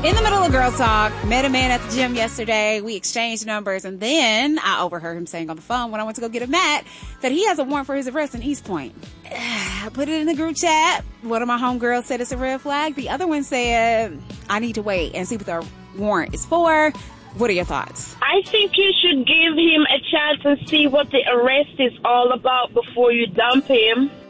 In the middle of girl talk, met a man at the gym yesterday. We exchanged numbers, and then I overheard him saying on the phone when I went to go get a mat that he has a warrant for his arrest in East Point. I put it in the group chat. One of my homegirls said it's a red flag. The other one said, I need to wait and see what the warrant is for. What are your thoughts? I think you should give him a chance and see what the arrest is all about before you dump him.